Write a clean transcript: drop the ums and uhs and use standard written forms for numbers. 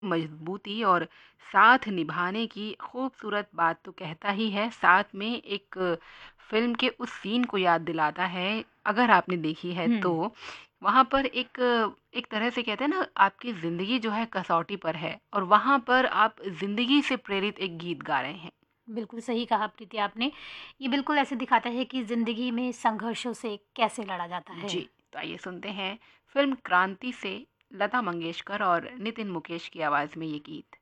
मजबूती और साथ निभाने की खूबसूरत बात तो कहता ही है, साथ में एक फ़िल्म के उस सीन को याद दिलाता है, अगर आपने देखी है हुँ। तो। वहाँ पर एक एक तरह से कहते हैं ना, आपकी ज़िंदगी जो है कसौटी पर है और वहाँ पर आप ज़िंदगी से प्रेरित एक गीत गा रहे हैं। बिल्कुल सही कहा प्रीति आपने। ये बिल्कुल ऐसे दिखाता है कि ज़िंदगी में संघर्षों से कैसे लड़ा जाता है। जी, तो आइए सुनते हैं फ़िल्म क्रांति से लता मंगेशकर और नितिन मुकेश की आवाज़ में ये गीत।